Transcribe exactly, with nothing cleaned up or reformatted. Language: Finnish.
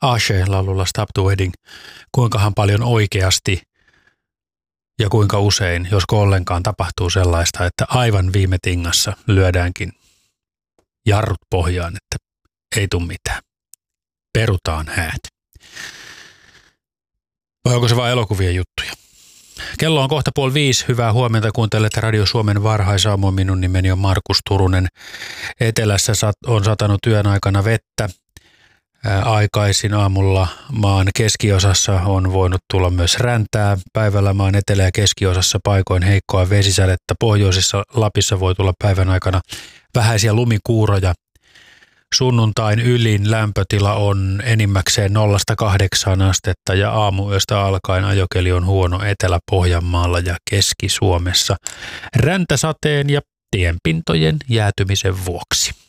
Ashe-laululla Stop the Wedding, kuinkahan paljon oikeasti ja kuinka usein, jos ollenkaan tapahtuu sellaista, että aivan viime tingassa lyödäänkin jarrut pohjaan, että ei tule mitään. Perutaan häät. Vai onko se vain elokuvien juttuja? Kello on kohta puoli viisi. Hyvää huomenta. Kuuntelette Radio Suomen varhaisaamua. Minun nimeni on Markus Turunen. Etelässä on satanut työn aikana vettä. Aikaisin aamulla maan keskiosassa on voinut tulla myös räntää. Päivällä maan etelä- ja keskiosassa paikoin heikkoa vesisadetta. Pohjoisessa Lapissa voi tulla päivän aikana vähäisiä lumikuuroja. Sunnuntain ylin lämpötila on enimmäkseen nollasta kahdeksaan astetta ja aamuyöstä alkaen ajokeli on huono Etelä-Pohjanmaalla ja Keski-Suomessa räntäsateen ja tienpintojen jäätymisen vuoksi.